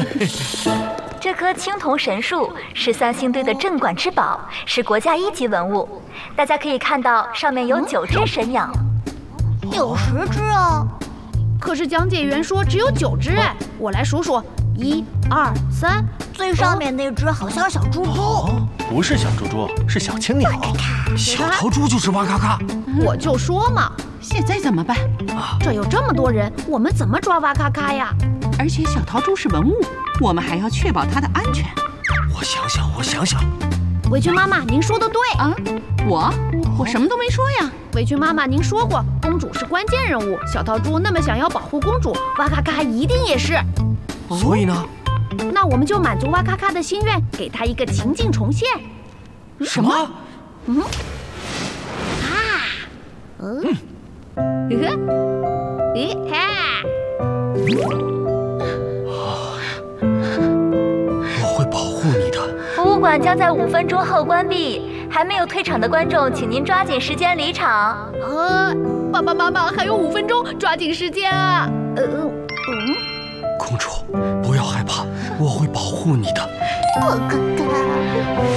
这棵青铜神树是三星堆的镇馆之宝，是国家1级文物。大家可以看到，上面有9只神鸟。 有10只啊！ 可是讲解员说只有9只哎，我来数数，1、2、3。 最上面那只好像小猪猪。 不是小猪猪，是小青鸟。 小桃猪就是哇咔咔。 我就说嘛， 现在怎么办？ 这有这么多人，我们怎么抓哇咔咔呀？ 而且小桃猪是文物，我们还要确保它的安全。 我想想。 委屈妈妈，您说的对啊！我什么都没说呀。 委屈妈妈，您说过公主是关键人物，小桃猪那么想要保护公主，哇咔咔一定也是。 所以呢？ 那我们就满足哇咔咔的心愿，给她一个情境重现。 什么？ 我会保护你的。 博物馆将在5分钟后关闭，还没有退场的观众，请您抓紧时间离场。 爸爸妈妈，还有5分钟，抓紧时间啊！ 公主，不要害怕，我会保护你的。 我看看。